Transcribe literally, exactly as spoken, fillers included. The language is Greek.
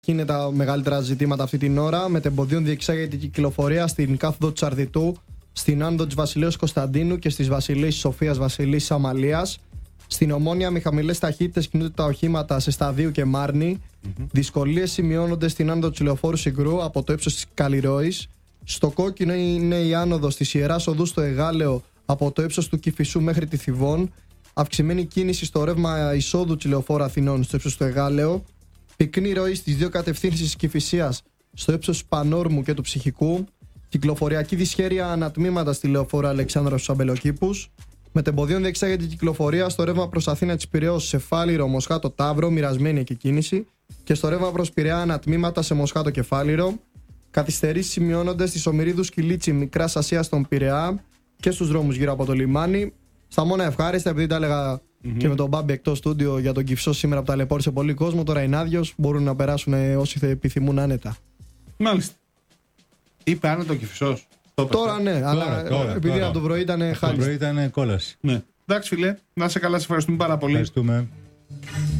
είναι τα μεγαλύτερα ζητήματα αυτή την ώρα. Μετεμποδίων διεξάγεται η κυκλοφορία στην κάθοδο Τσαρδιτού, στην άνοδο της Βασιλέως Κωνσταντίνου και στις Βασιλείς Σοφίας Βασιλής Αμαλίας. Στην Ομόνια με χαμηλές ταχύτητες κινούνται τα οχήματα σε Σταδίου και Μάρνη. Mm-hmm. Δυσκολίες σημειώνονται στην άνοδο του Λεωφόρου Συγκρού από το ύψος της Καλλιρόης. Στο κόκκινο είναι η άνοδος της Ιεράς Οδού στο Εγάλεο από το ύψος του Κηφισού μέχρι τη Θηβών. Αυξημένη κίνηση στο ρεύμα εισόδου του Λεωφόρου Αθηνών στο ύψος του Εγάλεο. Πυκνή ροή στις δύο κατευθύνσεις της Κηφισίας στο ύψος του Πανόρμου και του Ψυχικού. Κυκλοφοριακή δυσχέρεια ανατμήματα στη Λεωφόρο Αλεξάνδρου στους Αμπελοκήπους. Μετεμποδίων διεξάγεται η κυκλοφορία στο ρεύμα προς Αθήνα της Πειραιώς σε Φάληρο, Μοσχάτο, Ταύρο, μοιρασμένη εκεί κίνηση. Και στο ρεύμα προς Πειραιά ανατμήματα σε Μοσχάτο και Φάληρο. Καθυστερήσεις σημειώνονται στις Ομηρίδους Κιλίτσι, Μικράς Ασίας στον Πειραιά και στους δρόμους γύρω από το λιμάνι. Στα μόνα ευχάριστα, επειδή τα έλεγα mm-hmm. και με τον Μπάμπη εκτός στούντιο για τον Κηφισό σήμερα που ταλαιπώρησε πολύ κόσμο, τώρα είναι άδειος, μπορούν να περάσουν όσοι επιθυμούν άνετα. Μάλιστα. Είπε άνετα ο Κηφισός. Τώρα ναι, τώρα, αλλά τώρα, επειδή τώρα. Από το πρωί ήταν χάλιστα. Το πρωί ήταν κόλαση. Ναι. Εντάξει φίλε, να είσαι καλά, σε ευχαριστούμε πάρα πολύ. Ευχαριστούμε.